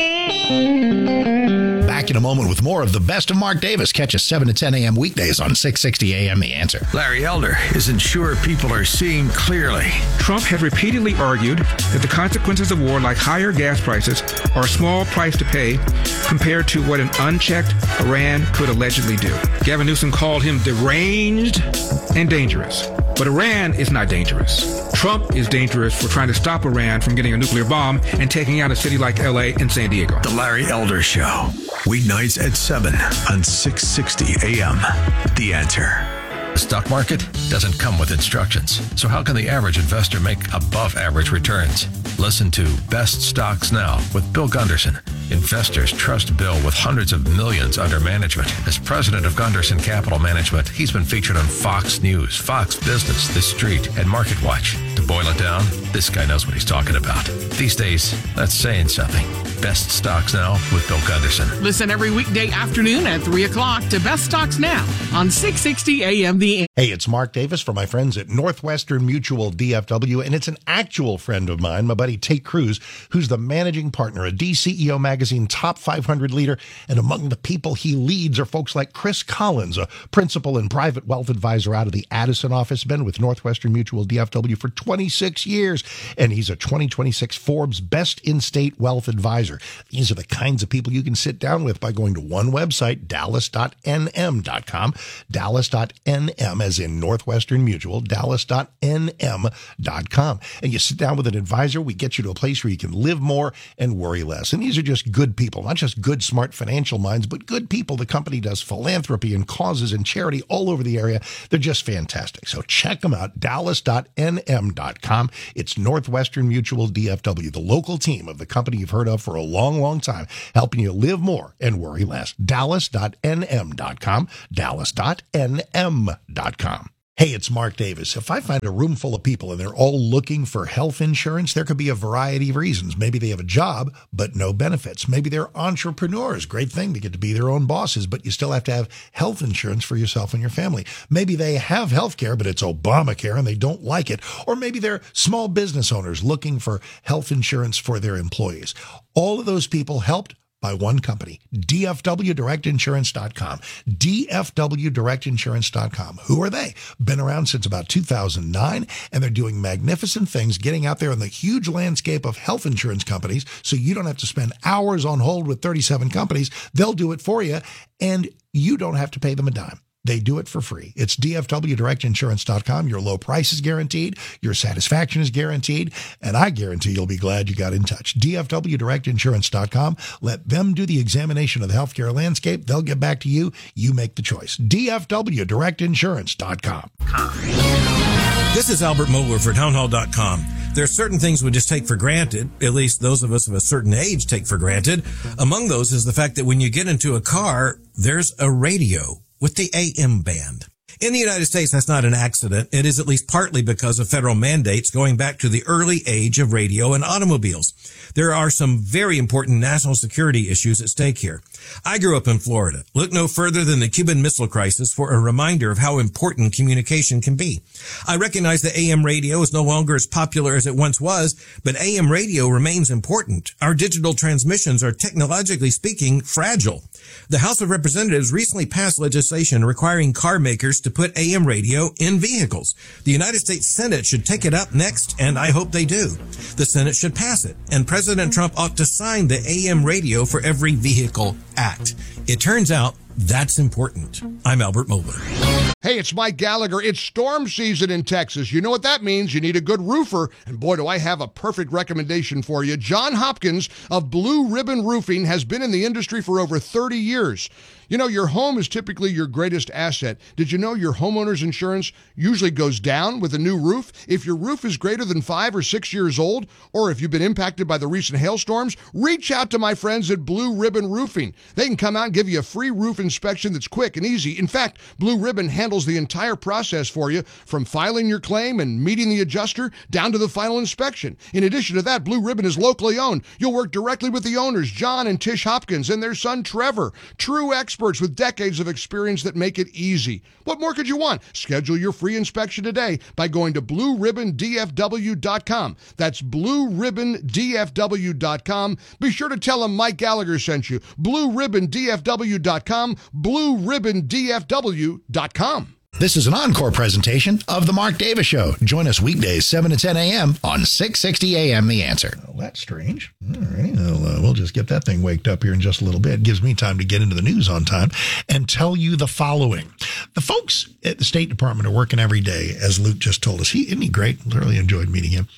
Back in a moment with more of the best of Mark Davis. Catch us seven to ten a.m. weekdays on six sixty A M The Answer. Larry Elder isn't sure people are seeing clearly. Trump has repeatedly argued that the consequences of war, like higher gas prices, are a small price to pay compared to what an unchecked Iran could allegedly do. Gavin Newsom called him deranged and dangerous. But Iran is not dangerous. Trump is dangerous for trying to stop Iran from getting a nuclear bomb and taking out a city like L A and San Diego. The Larry Elder Show. Weeknights at seven on six sixty A M The Answer. The stock market doesn't come with instructions. So how can the average investor make above average returns? Listen to Best Stocks Now with Bill Gunderson. Investors trust Bill with hundreds of millions under management. As president of Gunderson Capital Management, he's been featured on Fox News, Fox Business, The Street, and Market Watch. To boil it down, this guy knows what he's talking about. These days, that's saying something. Best Stocks Now with Bill Gunderson. Listen every weekday afternoon at three o'clock to Best Stocks Now on six sixty A M The. Hey, it's Mark Davis from my friends at Northwestern Mutual D F W, and it's an actual friend of mine, my buddy Tate Cruz, who's the managing partner, a D C E O Magazine top five hundred leader, and among the people he leads are folks like Chris Collins, a principal and private wealth advisor out of the Addison office, been with Northwestern Mutual D F W for twenty-six years, and he's a twenty twenty-six Forbes Best In-State Wealth Advisor. These are the kinds of people you can sit down with by going to one website, dallas dot n m dot com, dallas dot n m as in Northwestern Mutual, dallas dot n m dot com. And you sit down with an advisor, we get you to a place where you can live more and worry less. And these are just good people, not just good, smart financial minds, but good people. The company does philanthropy and causes and charity all over the area. They're just fantastic. So check them out, dallas dot n m dot com. It's Northwestern Mutual D F W, the local team of the company you've heard of for a long, long time, helping you live more and worry less. dallas dot n m dot com, dallas dot n m dot com. Hey, it's Mark Davis. If I find a room full of people and they're all looking for health insurance, there could be a variety of reasons. Maybe they have a job, but no benefits. Maybe they're entrepreneurs. Great thing to get to be their own bosses, but you still have to have health insurance for yourself and your family. Maybe they have health care, but it's Obamacare and they don't like it. Or maybe they're small business owners looking for health insurance for their employees. All of those people helped by one company, D F W Direct Insurance dot com. D F W Direct Insurance dot com. Who are they? Been around since about two thousand nine, and they're doing magnificent things, getting out there in the huge landscape of health insurance companies, so you don't have to spend hours on hold with thirty-seven companies. They'll do it for you, and you don't have to pay them a dime. They do it for free. It's D F W Direct Insurance dot com. Your low price is guaranteed. Your satisfaction is guaranteed. And I guarantee you'll be glad you got in touch. D F W Direct Insurance dot com. Let them do the examination of the healthcare landscape. They'll get back to you. You make the choice. D F W Direct Insurance dot com. This is Albert Mohler for town hall dot com. There are certain things we just take for granted, at least those of us of a certain age take for granted. Among those is the fact that when you get into a car, there's a radio with the A M band. In the United States, that's not an accident. It is at least partly because of federal mandates going back to the early age of radio and automobiles. There are some very important national security issues at stake here. I grew up in Florida. Look no further than the Cuban Missile Crisis for a reminder of how important communication can be. I recognize that A M radio is no longer as popular as it once was, but A M radio remains important. Our digital transmissions are, technologically speaking, fragile. The House of Representatives recently passed legislation requiring car makers to put A M radio in vehicles. The United States Senate should take it up next, and I hope they do. The Senate should pass it, and President Trump ought to sign the A M Radio for Every Vehicle Act. It turns out that's important. I'm Albert Mohler. Hey, it's Mike Gallagher. It's storm season in Texas. You know what that means. You need a good roofer. And boy, do I have a perfect recommendation for you. John Hopkins of Blue Ribbon Roofing has been in the industry for over thirty years. You know, your home is typically your greatest asset. Did you know your homeowner's insurance usually goes down with a new roof? If your roof is greater than five or six years old, or if you've been impacted by the recent hailstorms, reach out to my friends at Blue Ribbon Roofing. They can come out and give you a free roof inspection that's quick and easy. In fact, Blue Ribbon handles the entire process for you, from filing your claim and meeting the adjuster down to the final inspection. In addition to that, Blue Ribbon is locally owned. You'll work directly with the owners, John and Tish Hopkins, and their son, Trevor. True experts. experts with decades of experience that make it easy. What more could you want? Schedule your free inspection today by going to blue ribbon d f w dot com. That's blue ribbon d f w dot com. Be sure to tell them Mike Gallagher sent you. blue ribbon d f w dot com, blue ribbon d f w dot com. This is an encore presentation of The Mark Davis Show. Join us weekdays, seven to ten a.m. on six sixty A M The Answer. Well, that's strange. All right, well, uh, we'll just get that thing waked up here in just a little bit. It gives me time to get into the news on time and tell you the following. The folks at the State Department are working every day, as Luke just told us. He, isn't he great? Really enjoyed meeting him.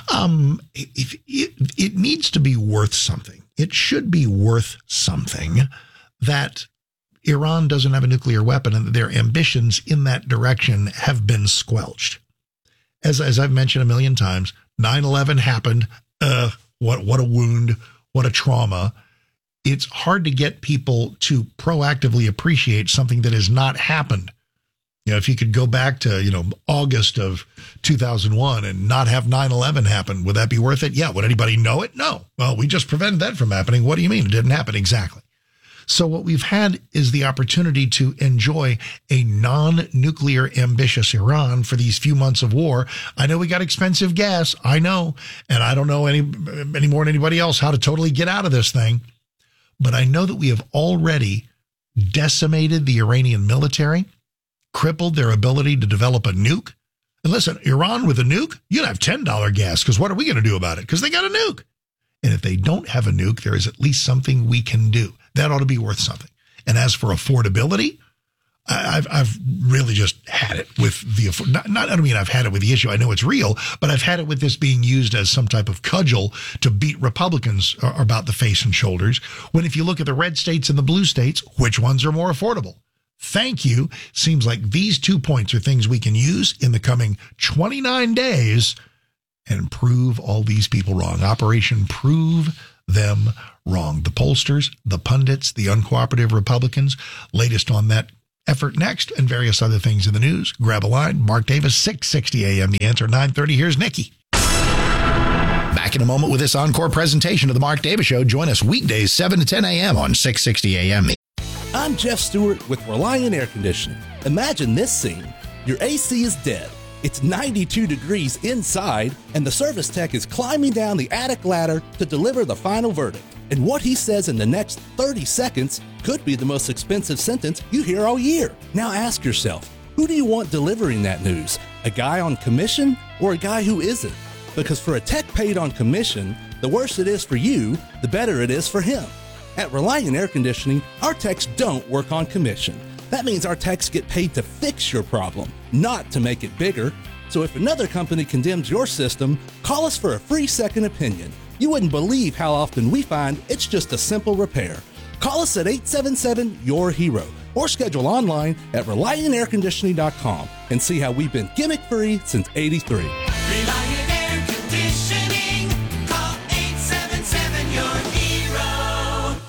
Um, if, it, it needs to be worth something. It should be worth something that Iran doesn't have a nuclear weapon and their ambitions in that direction have been squelched. As, as I've mentioned a million times, nine eleven happened. Uh, what, what a wound, what a trauma. It's hard to get people to proactively appreciate something that has not happened. You know, if you could go back to, you know, August of two thousand one and not have nine eleven happen, would that be worth it? Yeah. Would anybody know it? No. Well, we just prevented that from happening. What do you mean? It didn't happen. Exactly. So what we've had is the opportunity to enjoy a non-nuclear ambitious Iran for these few months of war. I know we got expensive gas. I know. And I don't know any, any more than anybody else how to totally get out of this thing. But I know that we have already decimated the Iranian military, crippled their ability to develop a nuke. And listen, Iran with a nuke, you'd have ten dollars gas, because what are we going to do about it? Because they got a nuke. And if they don't have a nuke, there is at least something we can do. That ought to be worth something. And as for affordability, I've I've really just had it with the not, not I don't mean I've had it with the issue. I know it's real, but I've had it with this being used as some type of cudgel to beat Republicans about the face and shoulders. When if you look at the red states and the blue states, which ones are more affordable? Thank you. Seems like these two points are things we can use in the coming twenty-nine days and prove all these people wrong. Operation Prove Them Wrong. The pollsters, the pundits, the uncooperative Republicans. Latest on that effort next and various other things in the news. Grab a line. Mark Davis, six sixty A M The Answer, nine thirty. Here's Nikki. Back in a moment with this encore presentation of The Mark Davis Show. Join us weekdays, seven to ten A M on six sixty A M. I'm Jeff Stewart with Reliant Air Conditioning. Imagine this scene. Your A C is dead. It's ninety-two degrees inside, and the service tech is climbing down the attic ladder to deliver the final verdict. And what he says in the next thirty seconds could be the most expensive sentence you hear all year. Now ask yourself, who do you want delivering that news? A guy on commission or a guy who isn't? Because for a tech paid on commission, the worse it is for you, the better it is for him. At Reliant Air Conditioning, our techs don't work on commission. That means our techs get paid to fix your problem, not to make it bigger. So if another company condemns your system, call us for a free second opinion. You wouldn't believe how often we find it's just a simple repair. Call us at eight seven seven, Y O U R hero or schedule online at reliant air conditioning dot com and see how we've been gimmick-free since eighty-three. Reliant Air Conditioning. Call eight seven seven, Y O U R hero.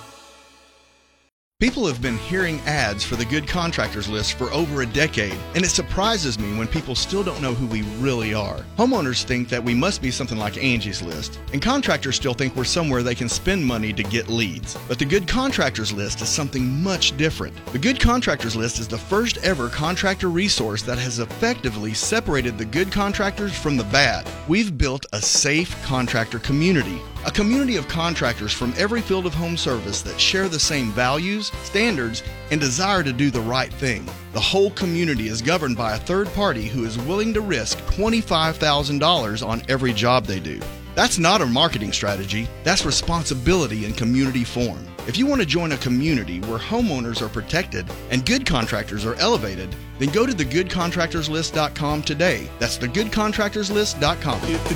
People have been hearing ads for the Good Contractors List for over a decade, and it surprises me when people still don't know who we really are. Homeowners think that we must be something like Angie's List, and contractors still think we're somewhere they can spend money to get leads. But the Good Contractors List is something much different. The Good Contractors List is the first ever contractor resource that has effectively separated the good contractors from the bad. We've built a safe contractor community. A community of contractors from every field of home service that share the same values, standards, and desire to do the right thing. The whole community is governed by a third party who is willing to risk twenty-five thousand dollars on every job they do. That's not a marketing strategy, that's responsibility in community form. If you want to join a community where homeowners are protected and good contractors are elevated, then go to the good contractors list dot com today. That's the good contractors list dot com. If the